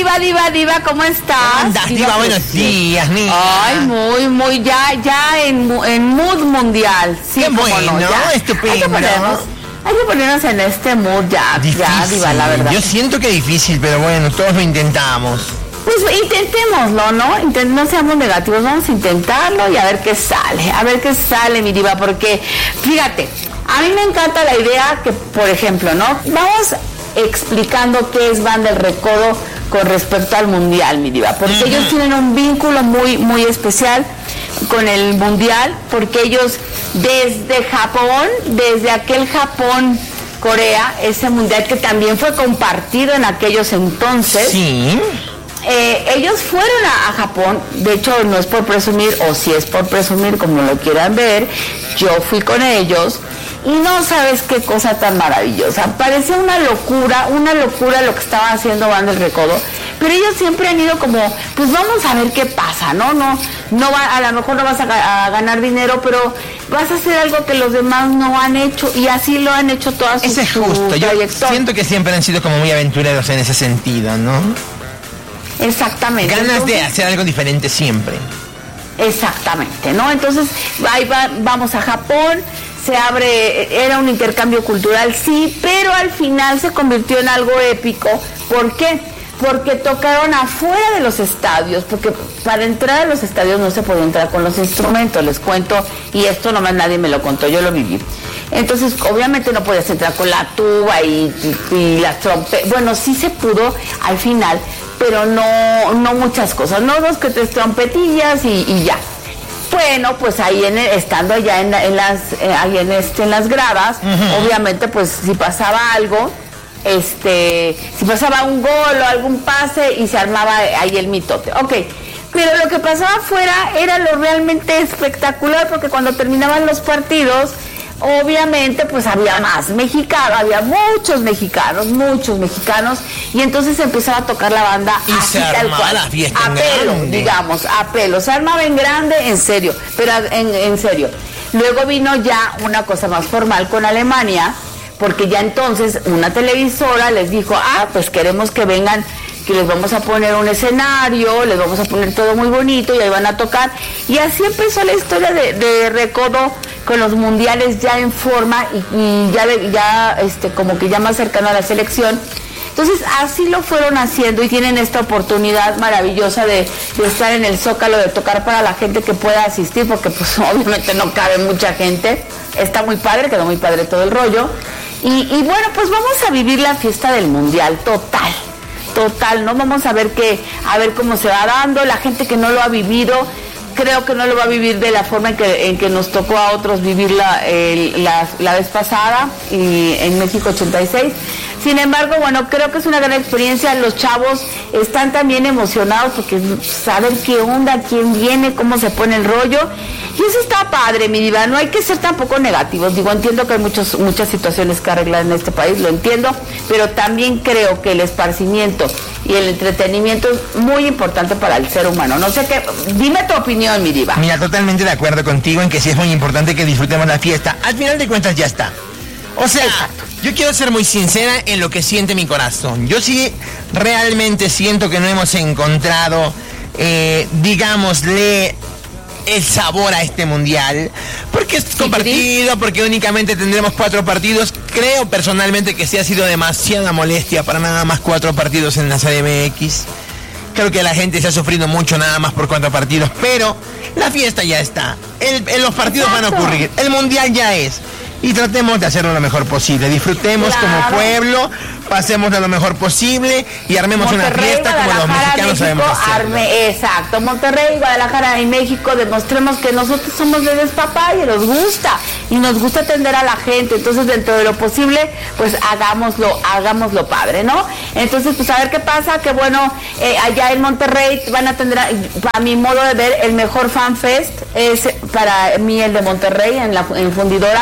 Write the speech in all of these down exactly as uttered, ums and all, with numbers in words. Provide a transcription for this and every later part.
diva, diva, diva, ¿cómo estás? ¿Cómo andas, diva? diva buenos días, niña. Ay, muy, muy, ya, ya en, en mood mundial. Sí, qué bueno, no, ya. Estupendo. Hay que ponernos, hay que ponernos en este mood ya, difícil. ya, diva, la verdad. Yo siento que es difícil, pero bueno, todos lo intentamos. Pues intentémoslo, ¿no? Intent- no seamos negativos, vamos a intentarlo y a ver qué sale, a ver qué sale, mi diva, porque, fíjate, a mí me encanta la idea que, por ejemplo, ¿no? Vamos explicando qué es Banda El Recodo con respecto al Mundial, mi diva, porque uh-huh. ellos tienen un vínculo muy, muy especial con el Mundial, porque ellos desde Japón, desde aquel Japón, Corea, ese Mundial que también fue compartido en aquellos entonces, sí. Eh, ellos fueron a, a Japón, de hecho no es por presumir, o si es por presumir, como lo quieran ver, yo fui con ellos y no sabes qué cosa tan maravillosa, parecía una locura, una locura lo que estaba haciendo Banda El Recodo, pero ellos siempre han ido como, pues vamos a ver qué pasa, ¿no? No, no va, a lo mejor no vas a, a ganar dinero, pero vas a hacer algo que los demás no han hecho, y así lo han hecho todas sus trayectorias. Eso es justo, yo siento que siempre han sido como muy aventureros en ese sentido, ¿no? Exactamente. Ganas Entonces, de hacer algo diferente siempre. Exactamente, ¿no? Entonces, ahí va, vamos a Japón, se abre, era un intercambio cultural, sí, pero al final se convirtió en algo épico. ¿Por qué? Porque tocaron afuera de los estadios, porque para entrar a los estadios no se podía entrar con los instrumentos, les cuento, y esto nomás nadie me lo contó, yo lo viví. Entonces, obviamente no podías entrar con la tuba y, y, y las trompetas, bueno, sí se pudo al final, pero no, no muchas cosas, no dos que tres trompetillas y, y ya. Bueno, pues ahí en, estando allá en, en las eh, ahí en, este, en las gradas, uh-huh. obviamente pues si pasaba algo, este, si pasaba un gol o algún pase y se armaba ahí el mitote. Ok, pero lo que pasaba afuera era lo realmente espectacular, porque cuando terminaban los partidos, obviamente pues había más mexicanos, había muchos mexicanos, muchos mexicanos, y entonces empezaba a tocar la banda y así, se tal cual, la fiesta a pelo, grande. digamos, a pelo, se armaba en grande, en serio, pero en, en serio. Luego vino ya una cosa más formal con Alemania, porque ya entonces una televisora les dijo, ah, pues queremos que vengan, que les vamos a poner un escenario, les vamos a poner todo muy bonito y ahí van a tocar. Y así empezó la historia de, de Recodo con los mundiales ya en forma y, y ya, de, ya este, como que ya más cercano a la selección. Entonces así lo fueron haciendo y tienen esta oportunidad maravillosa de, de estar en el Zócalo, de tocar para la gente que pueda asistir, porque pues obviamente no cabe mucha gente. Está muy padre, quedó muy padre todo el rollo. Y, y bueno, pues vamos a vivir la fiesta del mundial, total. Total, ¿no? Vamos a ver qué, a ver cómo se va dando. La gente que no lo ha vivido, creo que no lo va a vivir de la forma en que, en que nos tocó a otros vivirla el, la, la vez pasada y en México ochenta y seis. Sin embargo, bueno, creo que es una gran experiencia. Los chavos están también emocionados porque saber qué onda, quién viene, cómo se pone el rollo. Y eso está padre, mi diva. No hay que ser tampoco negativos. Digo, entiendo que hay muchos, muchas situaciones que arreglar en este país, lo entiendo, pero también creo que el esparcimiento y el entretenimiento es muy importante para el ser humano. No sé qué, dime tu opinión, mi diva. Mira, totalmente de acuerdo contigo en que sí es muy importante que disfrutemos la fiesta. Al final de cuentas ya está. O sea, exacto. Yo quiero ser muy sincera en lo que siente mi corazón. Yo sí realmente siento que no hemos encontrado, eh, digámosle, el sabor a este mundial, porque es compartido, porque únicamente tendremos cuatro partidos. Creo personalmente que sí ha sido demasiada molestia para nada más cuatro partidos en la C D M X. Creo que la gente se ha sufrido mucho nada más por cuatro partidos, pero la fiesta ya está. El, el, los partidos Exacto. van a ocurrir, el mundial ya es. Y tratemos de hacerlo lo mejor posible. Disfrutemos claro. como pueblo, pasemos de lo mejor posible y armemos Monterrey, una fiesta como los mexicanos México, sabemos hacer. Arme, exacto, Monterrey, Guadalajara y México, demostremos que nosotros somos de despapá y nos gusta. Y nos gusta atender a la gente. Entonces, dentro de lo posible, pues hagámoslo, hagámoslo padre, ¿no? Entonces, pues a ver qué pasa. Que bueno, eh, allá en Monterrey van a tener, a mi modo de ver, el mejor fan fest es para mí el de Monterrey, en la en Fundidora.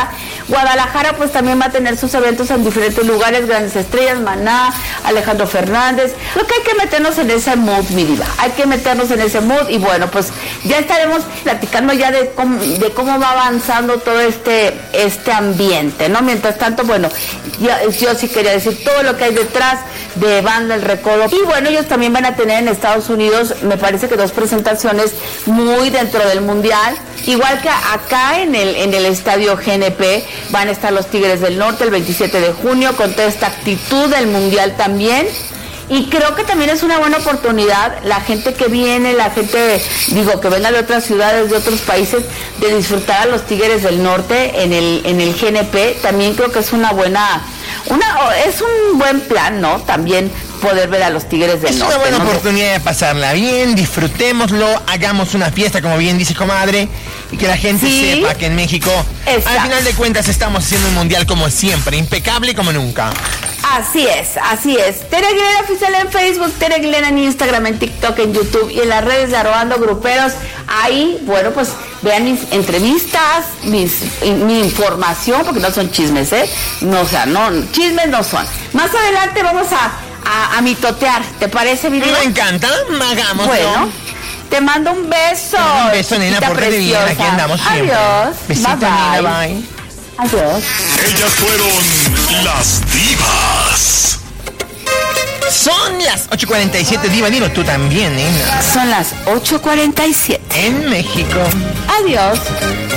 Guadalajara pues también va a tener sus eventos en diferentes lugares, grandes estrellas, Maná, Alejandro Fernández. Lo que hay que meternos en ese mood, mi diva, hay que meternos en ese mood y bueno, pues ya estaremos platicando ya de cómo, de cómo va avanzando todo este, este ambiente, ¿no? Mientras tanto, bueno, yo, yo sí quería decir todo lo que hay detrás de Banda El Recodo. Y bueno, ellos también van a tener en Estados Unidos, me parece que dos presentaciones muy dentro del Mundial. Igual que acá en el, en el estadio G N P van a estar los Tigres del Norte el veintisiete de junio con toda esta actitud del Mundial también. Y creo que también es una buena oportunidad la gente que viene, la gente, digo, que venga de otras ciudades, de otros países, de disfrutar a los Tigres del Norte en el, en el G N P. También creo que es una buena, una, es un buen plan, ¿no? También poder ver a los Tigres del es Norte. Es una buena ¿no? oportunidad de pasarla bien, disfrutémoslo, hagamos una fiesta, como bien dice comadre, y que la gente sí sepa que en México, exacto, al final de cuentas, estamos haciendo un mundial como siempre, impecable como nunca. Así es, así es. Tere Aguilera Oficial en Facebook, Tere Aguilera en Instagram, en TikTok, en YouTube y en las redes de Arrobando Gruperos. Ahí, bueno, pues vean mis entrevistas, mis, mi información, porque no son chismes, ¿eh? No, o sea, no, chismes no son. Más adelante vamos a, a, a mitotear, ¿te parece, mi vida? Me encanta, hagámoslo. Bueno, te mando un beso. Un beso, nena, pórtate bien, aquí andamos siempre. Adiós. Besito, Bye, bye. nena, bye. Adiós. Ellas fueron las divas. Son las ocho cuarenta y siete, diva, dilo tú también, nena. Son las ocho cuarenta y siete. En México. Adiós.